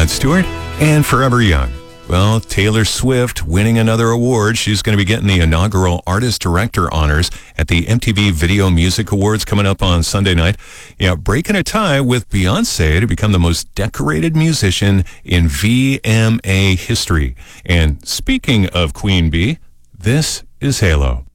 Rod Stewart, and Forever Young. Well, Taylor Swift winning another award. She's going to be getting the inaugural Artist Director honors at the MTV Video Music Awards coming up on Sunday night. Yeah, breaking a tie with Beyonce to become the most decorated musician in VMA history. And speaking of Queen Bee, this is Halo.